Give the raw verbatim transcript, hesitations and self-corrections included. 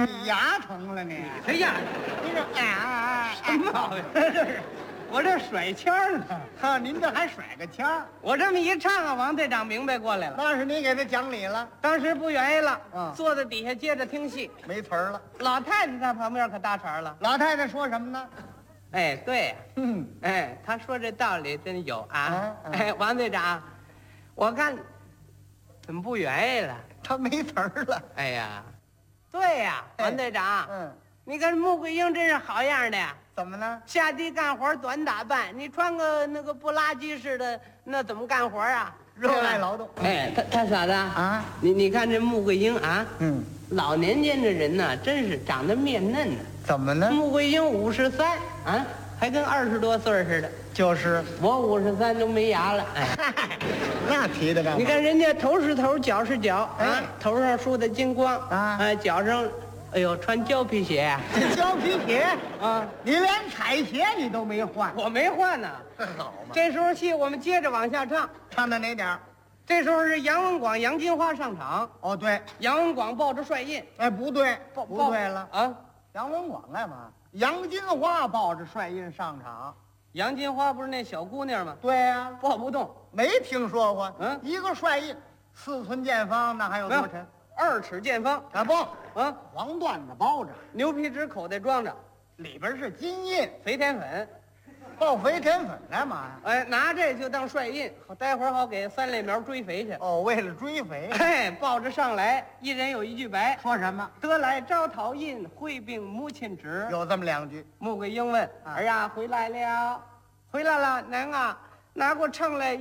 你牙疼了你？ 哎呀， 你这啊， 什么毛病？我这甩腔儿呢。 哈，您这还甩个腔儿？ 我这么一唱啊，王队长明白过来了。 那是你给他讲理了， 当时不愿意了， 嗯坐在底下接着听戏。 没词儿了。 老太太在旁边可搭茬了。 老太太说什么呢？ 哎，对呀， 嗯， 哎，他说这道理真有啊。 嗯嗯哎，王队长，我看怎么不愿意了？ 他没词儿了。 哎呀，对呀， 哎王队长， 嗯， 你看穆桂英真是好样的呀。 怎么呢？ 下地干活短打扮，你穿个那个布拉吉似的，那怎么干活啊？ 热爱劳动。 哎，他他嫂子啊， 你你看这穆桂英啊， 嗯， 老年间的人呢，真是长得面嫩呢。 怎么呢？ 穆桂英五十三啊，还跟二十多岁似的。 就是我五十三都没牙了，哎， 那提的干嘛？ 你看人家头是头，脚是脚啊哎， 头上梳的金光啊哎，脚上，哎呦，穿胶皮鞋呀这胶皮鞋， 啊， 你连彩鞋你都没换， 我没换呢。 好嘛？ 这时候戏我们接着往下唱， 唱到哪点儿？ 这时候是杨文广、杨金花上场， 哦，对， 杨文广抱着帅印， 哎，不对， 抱不对了。 啊！ 杨文广干嘛？杨金花抱着帅印上场。 杨金花不是那小姑娘吗？ 对呀、 抱不动， 没听说过。 嗯一个帅印，四寸见方，那还有没有多沉？ 二尺见方啊不， 啊， 黄缎子包着， 牛皮纸口袋装着， 里边是金印， 肥田粉， 抱肥田粉干嘛呀？ 哎，拿这就当帅印，好待会儿好给三类苗追肥去。 哦，为了追肥。 哎，抱着上来，一人有一句白， 说什么？ 得来招讨印，会并母亲旨。 有这么两句。 穆桂英问：“儿呀，回来了？回来了，娘啊，拿过秤来。”